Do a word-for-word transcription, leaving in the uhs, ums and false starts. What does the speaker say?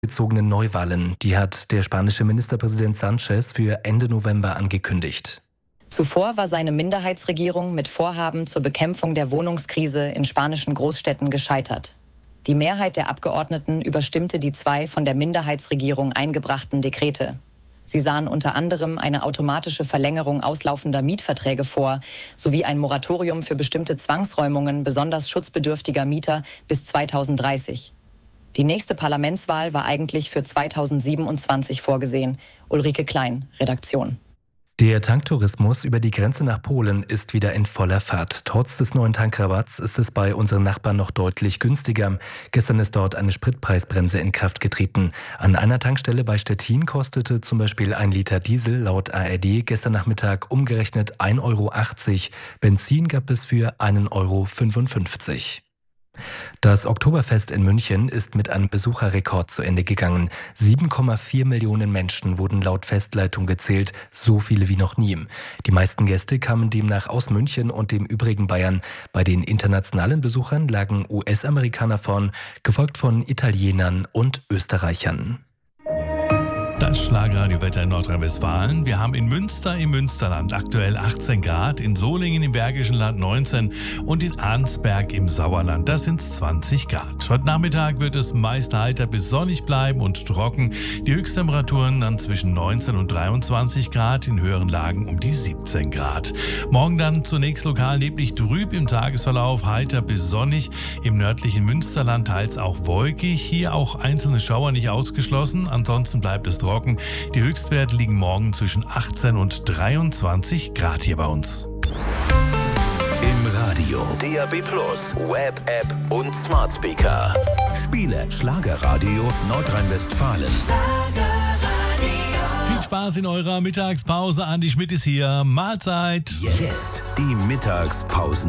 gezogenen Neuwahlen. Die hat der spanische Ministerpräsident Sánchez für Ende November angekündigt. Zuvor war seine Minderheitsregierung mit Vorhaben zur Bekämpfung der Wohnungskrise in spanischen Großstädten gescheitert. Die Mehrheit der Abgeordneten überstimmte die zwei von der Minderheitsregierung eingebrachten Dekrete. Sie sahen unter anderem eine automatische Verlängerung auslaufender Mietverträge vor, sowie ein Moratorium für bestimmte Zwangsräumungen besonders schutzbedürftiger Mieter bis zweitausenddreißig. Die nächste Parlamentswahl war eigentlich für zweitausendsiebenundzwanzig vorgesehen. Ulrike Klein, Redaktion. Der Tanktourismus über die Grenze nach Polen ist wieder in voller Fahrt. Trotz des neuen Tankrabatts ist es bei unseren Nachbarn noch deutlich günstiger. Gestern ist dort eine Spritpreisbremse in Kraft getreten. An einer Tankstelle bei Stettin kostete zum Beispiel ein Liter Diesel laut A R D gestern Nachmittag umgerechnet ein Euro achtzig. Benzin gab es für einen Euro fünfundfünfzig. Das Oktoberfest in München ist mit einem Besucherrekord zu Ende gegangen. sieben Komma vier Millionen Menschen wurden laut Festleitung gezählt, so viele wie noch nie. Die meisten Gäste kamen demnach aus München und dem übrigen Bayern. Bei den internationalen Besuchern lagen U S-Amerikaner vorn, gefolgt von Italienern und Österreichern. Das Schlagerradiowetter in Nordrhein-Westfalen. Wir haben in Münster im Münsterland aktuell achtzehn Grad, in Solingen im Bergischen Land neunzehn und in Arnsberg im Sauerland, das sind zwanzig Grad. Heute Nachmittag wird es meist heiter bis sonnig bleiben und trocken. Die Höchsttemperaturen dann zwischen neunzehn und dreiundzwanzig Grad, in höheren Lagen um die siebzehn Grad. Morgen dann zunächst lokal neblig trüb, im Tagesverlauf heiter bis sonnig. Im nördlichen Münsterland teils auch wolkig, hier auch einzelne Schauer nicht ausgeschlossen. Ansonsten bleibt es trocken. Die Höchstwerte liegen morgen zwischen achtzehn und dreiundzwanzig Grad hier bei uns. Im Radio, D A B Plus, Web, App und Smart Speaker. Spiele Schlagerradio Nordrhein-Westfalen. Viel Spaß in eurer Mittagspause. Andi Schmidt ist hier. Mahlzeit. Jetzt die Mittagspausen.